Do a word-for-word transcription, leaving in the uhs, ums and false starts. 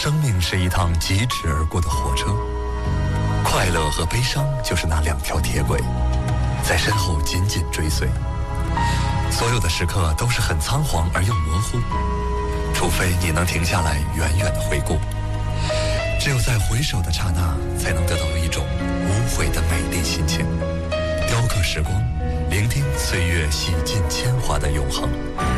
生命是一趟疾驰而过的火车，快乐和悲伤就是那两条铁轨，在身后紧紧追随。所有的时刻都是很仓皇而又模糊，除非你能停下来远远地回顾。只有在回首的刹那，才能得到一种无悔的美丽心情。雕刻时光，聆听岁月洗尽铅华的永恒。